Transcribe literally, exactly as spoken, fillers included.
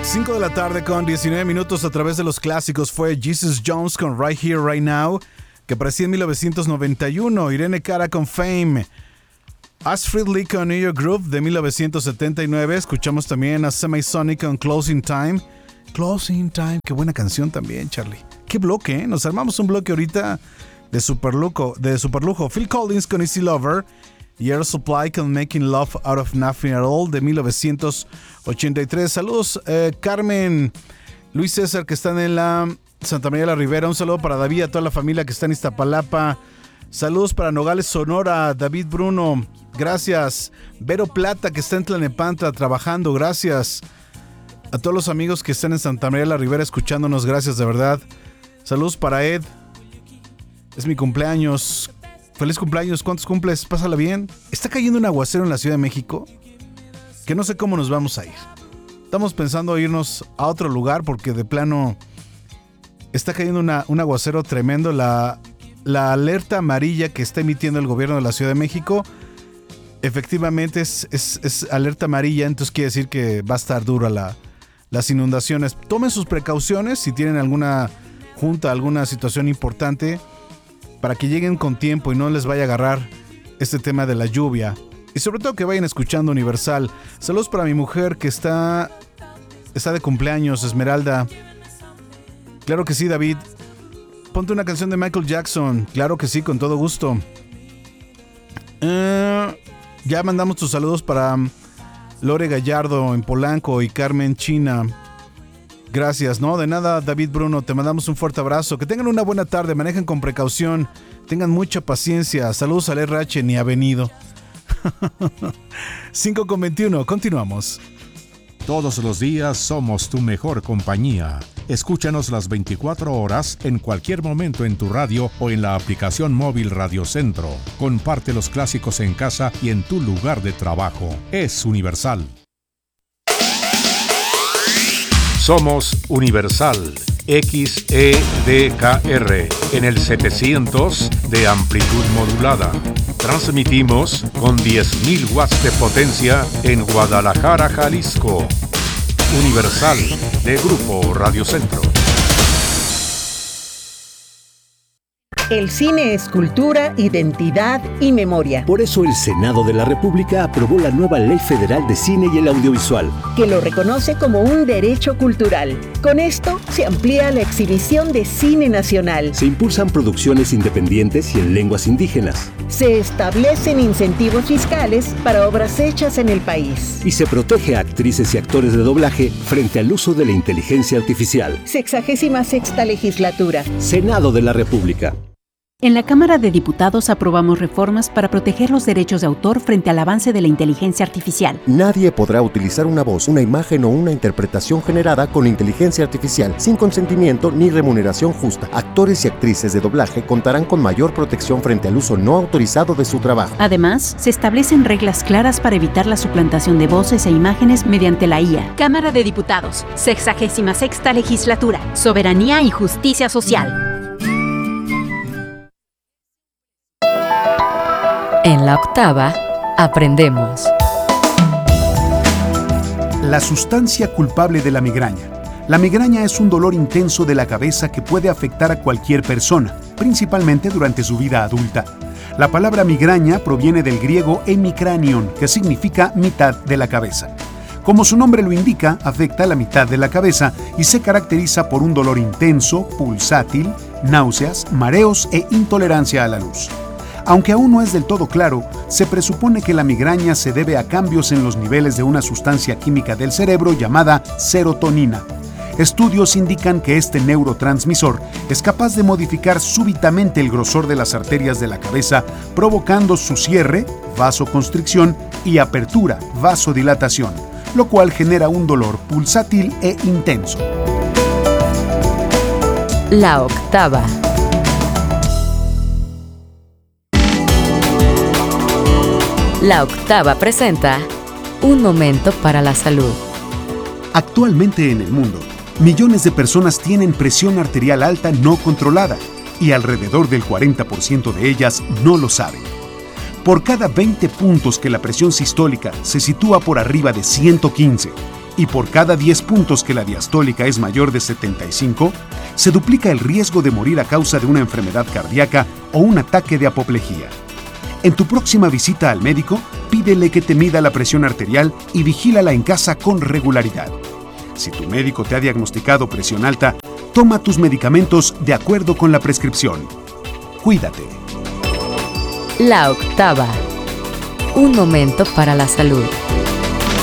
cinco de la tarde con diecinueve minutos a través de los clásicos fue Jesus Jones con Right Here, Right Now, que aparecía en mil novecientos noventa y uno, Irene Cara con Fame, Astrid Lee con New York Groove de mil novecientos setenta y nueve, escuchamos también a Semisonic con Closing Time, Closing Time, qué buena canción también, Charlie, qué bloque, ¿eh? Nos armamos un bloque ahorita de superlujo, de superlujo, Phil Collins con Easy Lover, y Air Supply con Making Love Out of Nothing at All de mil novecientos ochenta y tres. Saludos, eh, Carmen, Luis César, que están en la Santa María de la Ribera. Un saludo para David, a toda la familia que está en Iztapalapa. Saludos para Nogales, Sonora, David Bruno, gracias. Vero Plata, que está en Tlalnepantla trabajando, gracias. A todos los amigos que están en Santa María de la Ribera escuchándonos, gracias de verdad. Saludos para Ed, es mi cumpleaños. Feliz cumpleaños, ¿cuántos cumples? Pásala bien. Está cayendo un aguacero en la Ciudad de México que no sé cómo nos vamos a ir. Estamos pensando irnos a otro lugar porque de plano está cayendo una, un aguacero tremendo. La, la alerta amarilla que está emitiendo el gobierno de la Ciudad de México efectivamente es, es, es alerta amarilla, entonces quiere decir que va a estar dura la, las inundaciones. Tomen sus precauciones si tienen alguna junta, alguna situación importante, para que lleguen con tiempo y no les vaya a agarrar este tema de la lluvia. Y sobre todo que vayan escuchando Universal. Saludos para mi mujer que está, está de cumpleaños, Esmeralda. Claro que sí, David. Ponte una canción de Michael Jackson. Claro que sí, con todo gusto. Uh, ya mandamos tus saludos para Lore Gallardo en Polanco y Carmen China. Gracias, no, de nada, David Bruno, te mandamos un fuerte abrazo. Que tengan una buena tarde, manejen con precaución, tengan mucha paciencia. Saludos al R H, ni ha venido. cinco con veintiuno, continuamos. Todos los días somos tu mejor compañía. Escúchanos las veinticuatro horas en cualquier momento en tu radio o en la aplicación móvil Radio Centro. Comparte los clásicos en casa y en tu lugar de trabajo. Es Universal. Somos Universal, X E D K R, en el setecientos de amplitud modulada. Transmitimos con diez mil watts de potencia en Guadalajara, Jalisco. Universal, de Grupo Radio Centro. El cine es cultura, identidad y memoria. Por eso el Senado de la República aprobó la nueva Ley Federal de Cine y el Audiovisual, que lo reconoce como un derecho cultural. Con esto se amplía la exhibición de cine nacional. Se impulsan producciones independientes y en lenguas indígenas. Se establecen incentivos fiscales para obras hechas en el país. Y se protege a actrices y actores de doblaje frente al uso de la inteligencia artificial. Sexagésima sexta legislatura. Senado de la República. En la Cámara de Diputados aprobamos reformas para proteger los derechos de autor frente al avance de la inteligencia artificial. Nadie podrá utilizar una voz, una imagen o una interpretación generada con inteligencia artificial sin consentimiento ni remuneración justa. Actores y actrices de doblaje contarán con mayor protección frente al uso no autorizado de su trabajo. Además, se establecen reglas claras para evitar la suplantación de voces e imágenes mediante la I A. Cámara de Diputados, sexagésima sexta legislatura, soberanía y justicia social. En la octava, aprendemos. La sustancia culpable de la migraña. La migraña es un dolor intenso de la cabeza que puede afectar a cualquier persona, principalmente durante su vida adulta. La palabra migraña proviene del griego hemicranion, que significa mitad de la cabeza. Como su nombre lo indica, afecta la mitad de la cabeza y se caracteriza por un dolor intenso, pulsátil, náuseas, mareos e intolerancia a la luz. Aunque aún no es del todo claro, se presupone que la migraña se debe a cambios en los niveles de una sustancia química del cerebro llamada serotonina. Estudios indican que este neurotransmisor es capaz de modificar súbitamente el grosor de las arterias de la cabeza, provocando su cierre, vasoconstricción, y apertura, vasodilatación, lo cual genera un dolor pulsátil e intenso. La octava. La octava presenta Un momento para la salud. Actualmente en el mundo, millones de personas tienen presión arterial alta no controlada y alrededor del cuarenta por ciento de ellas no lo saben. Por cada veinte puntos que la presión sistólica se sitúa por arriba de ciento quince y por cada diez puntos que la diastólica es mayor de setenta y cinco, se duplica el riesgo de morir a causa de una enfermedad cardíaca o un ataque de apoplejía. En tu próxima visita al médico, pídele que te mida la presión arterial y vigílala en casa con regularidad. Si tu médico te ha diagnosticado presión alta, toma tus medicamentos de acuerdo con la prescripción. Cuídate. La octava. Un momento para la salud.